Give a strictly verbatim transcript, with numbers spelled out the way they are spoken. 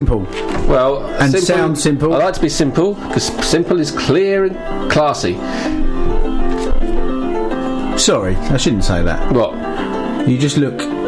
simple. Well, and simple, sound simple. I like to be simple because simple is clear and classy. Sorry, I shouldn't say that. What? You just look